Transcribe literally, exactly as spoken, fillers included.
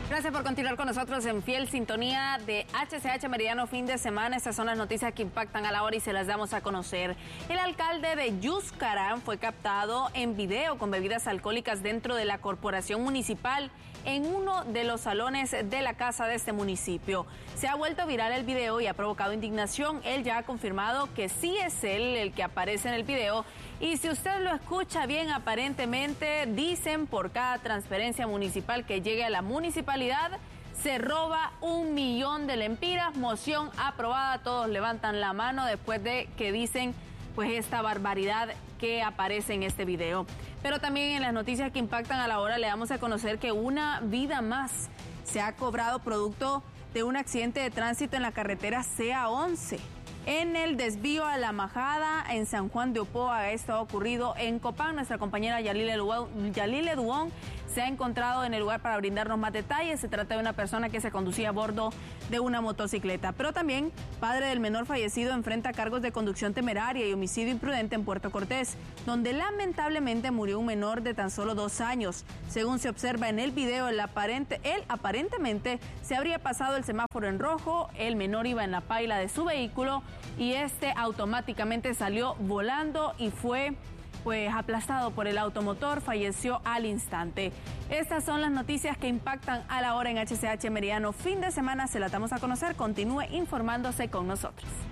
Gracias por continuar con nosotros en fiel sintonía de H C H Meridiano Fin de Semana. Estas son las noticias que impactan a la hora y se las damos a conocer. El alcalde de Yuscarán fue captado en video con bebidas alcohólicas dentro de la corporación municipal en uno de los salones de la casa de este municipio. Se ha vuelto viral el video y ha provocado indignación. Él ya ha confirmado que sí es él el que aparece en el video. Y si usted lo escucha bien, aparentemente dicen por cada transferencia municipal que llegue a la municipalidad, se roba un millón de lempiras. Moción aprobada, todos levantan la mano después de que dicen pues esta barbaridad que aparece en este video. Pero también en las noticias que impactan a la hora le damos a conocer que una vida más se ha cobrado producto de un accidente de tránsito en la carretera C A once. En el desvío a La Majada, en San Juan de Opoa, esto ha ocurrido en Copán. Nuestra compañera Yalile Duón se ha encontrado en el lugar para brindarnos más detalles. Se trata de una persona que se conducía a bordo de una motocicleta. Pero también, padre del menor fallecido enfrenta cargos de conducción temeraria y homicidio imprudente en Puerto Cortés, donde lamentablemente murió un menor de tan solo dos años. Según se observa en el video, el aparente, él aparentemente se habría pasado el semáforo en rojo, el menor iba en la paila de su vehículo y este automáticamente salió volando y fue pues aplastado por el automotor, falleció al instante. Estas son las noticias que impactan a la hora en H C H Meridiano Fin de Semana. Se las damos a conocer. Continúe informándose con nosotros.